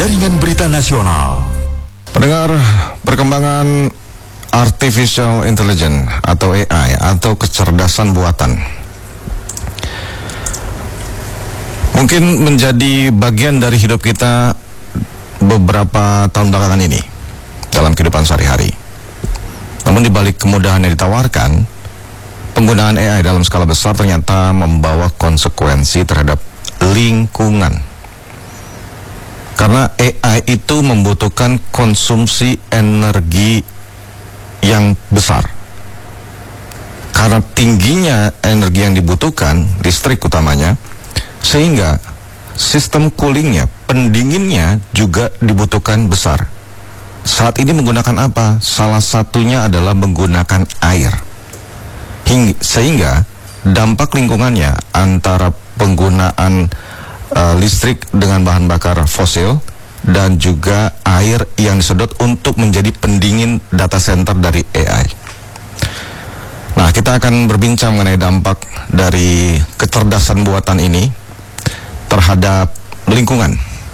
Jaringan Berita Nasional. Pendengar, perkembangan Artificial Intelligence atau AI atau kecerdasan buatan mungkin menjadi bagian dari hidup kita beberapa tahun belakangan ini dalam kehidupan sehari-hari. Namun di balik kemudahan yang ditawarkan, penggunaan AI dalam skala besar ternyata membawa konsekuensi terhadap lingkungan. Karena AI itu membutuhkan konsumsi energi yang besar. Karena tingginya energi yang dibutuhkan, listrik utamanya, sehingga sistem coolingnya, pendinginnya juga dibutuhkan besar. Saat ini menggunakan apa? Salah satunya adalah menggunakan air. Sehingga dampak lingkungannya antara penggunaan listrik dengan bahan bakar fosil dan juga air yang disedot untuk menjadi pendingin data center dari AI. Nah, kita akan berbincang mengenai dampak dari kecerdasan buatan ini terhadap lingkungan.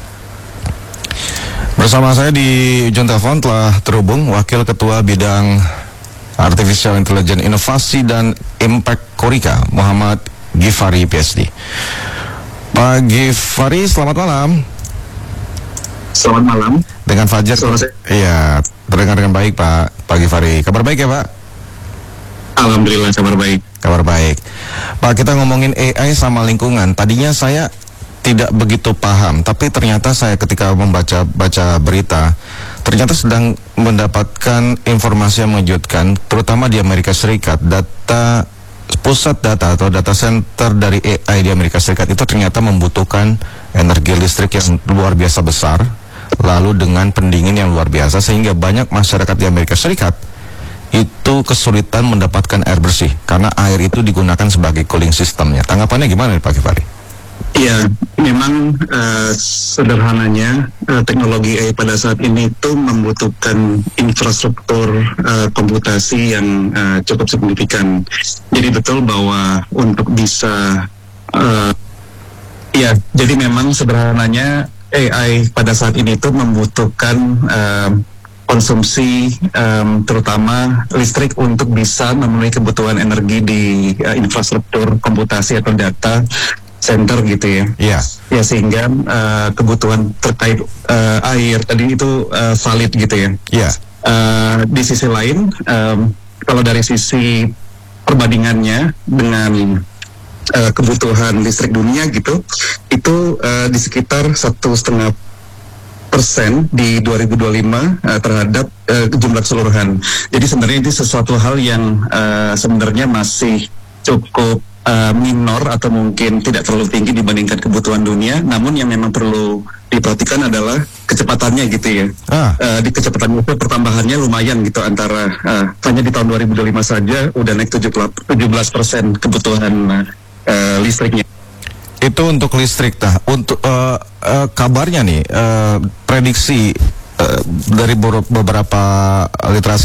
Bersama saya di ujung telepon telah terhubung Wakil Ketua Bidang Artificial Intelligence Inovasi dan Impact Korika, Muhammad Ghifari, PhD. Pak Ghifari, selamat malam. Selamat malam. Dengan Fajar. Iya, terdengar dengan baik Pak Ghifari. Kabar baik ya Pak? Alhamdulillah kabar baik. Kabar baik. Pak, kita ngomongin AI sama lingkungan. Tadinya saya tidak begitu paham, tapi ternyata saya ketika membaca berita, ternyata sedang mendapatkan informasi yang mengejutkan, terutama di Amerika Serikat. Pusat data atau data center dari AI di Amerika Serikat itu ternyata membutuhkan energi listrik yang luar biasa besar, lalu dengan pendingin yang luar biasa, sehingga banyak masyarakat di Amerika Serikat itu kesulitan mendapatkan air bersih karena air itu digunakan sebagai cooling systemnya. Tanggapannya gimana Pak Ghifari? Ya, memang sederhananya teknologi AI pada saat ini itu membutuhkan infrastruktur komputasi yang cukup signifikan. Jadi betul bahwa untuk bisa jadi memang sederhananya AI pada saat ini itu membutuhkan konsumsi terutama listrik untuk bisa memenuhi kebutuhan energi di infrastruktur komputasi atau data center gitu ya. Iya. Ya sehingga kebutuhan terkait air tadi itu valid gitu ya. Iya. Di sisi lain, kalau dari sisi perbandingannya dengan kebutuhan listrik dunia gitu, itu di sekitar 1,5% di 2025 terhadap jumlah keseluruhan. Jadi sebenarnya itu sesuatu hal yang sebenarnya masih cukup minor atau mungkin tidak terlalu tinggi dibandingkan kebutuhan dunia. Namun yang memang perlu diperhatikan adalah kecepatannya gitu ya. Di kecepatan itu pertambahannya lumayan gitu, antara hanya di tahun 2025 saja udah naik 17% kebutuhan listriknya. Itu untuk listrik. Untuk kabarnya nih, prediksi dari beberapa literasi